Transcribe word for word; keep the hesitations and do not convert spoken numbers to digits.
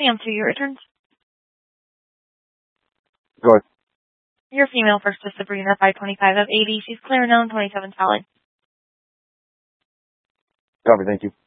Sam, to your returns. Go ahead. Your female first is Sabrina, five twenty-five of eighty. She's clear known, twenty-seven solid. Copy, thank you.